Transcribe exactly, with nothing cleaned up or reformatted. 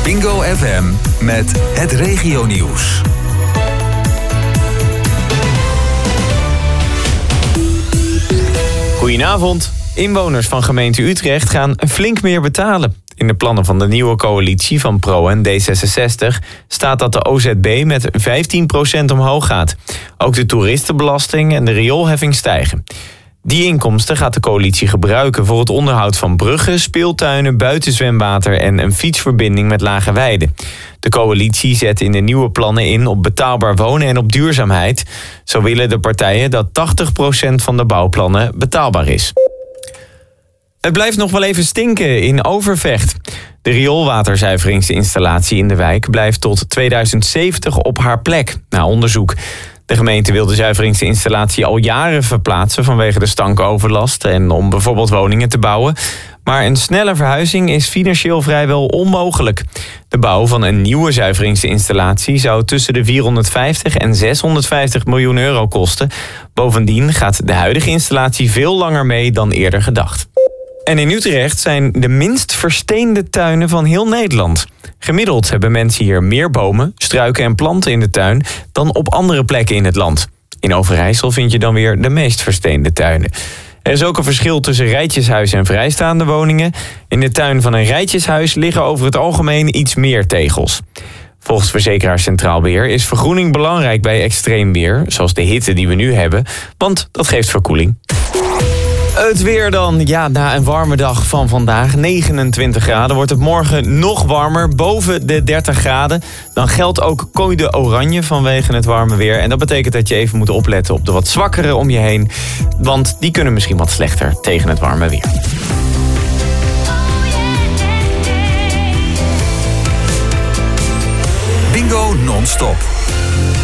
Bingo F M met het regionieuws. Goedenavond. Inwoners van gemeente Utrecht gaan flink meer betalen. In de plannen van de nieuwe coalitie van Pro en D zesenzestig staat dat de O Z B met vijftien procent omhoog gaat. Ook de toeristenbelasting en de rioolheffing stijgen. Die inkomsten gaat de coalitie gebruiken voor het onderhoud van bruggen, speeltuinen, buitenzwemwater en een fietsverbinding met Lage Weide. De coalitie zet in de nieuwe plannen in op betaalbaar wonen en op duurzaamheid. Zo willen de partijen dat tachtig procent van de bouwplannen betaalbaar is. Het blijft nog wel even stinken in Overvecht. De rioolwaterzuiveringsinstallatie in de wijk blijft tot tweeduizend zeventig op haar plek, na onderzoek. De gemeente wil de zuiveringsinstallatie al jaren verplaatsen vanwege de stankoverlast en om bijvoorbeeld woningen te bouwen. Maar een snelle verhuizing is financieel vrijwel onmogelijk. De bouw van een nieuwe zuiveringsinstallatie zou tussen de vierhonderdvijftig en zeshonderdvijftig miljoen euro kosten. Bovendien gaat de huidige installatie veel langer mee dan eerder gedacht. En in Utrecht zijn de minst versteende tuinen van heel Nederland. Gemiddeld hebben mensen hier meer bomen, struiken en planten in de tuin dan op andere plekken in het land. In Overijssel vind je dan weer de meest versteende tuinen. Er is ook een verschil tussen rijtjeshuis en vrijstaande woningen. In de tuin van een rijtjeshuis liggen over het algemeen iets meer tegels. Volgens verzekeraar Centraal Beheer is vergroening belangrijk bij extreem weer, zoals de hitte die we nu hebben, want dat geeft verkoeling. Het weer dan. Ja, na een warme dag van vandaag, negenentwintig graden, wordt het morgen nog warmer, boven de dertig graden. Dan geldt ook code oranje vanwege het warme weer. En dat betekent dat je even moet opletten op de wat zwakkere om je heen, want die kunnen misschien wat slechter tegen het warme weer. Bingo non-stop.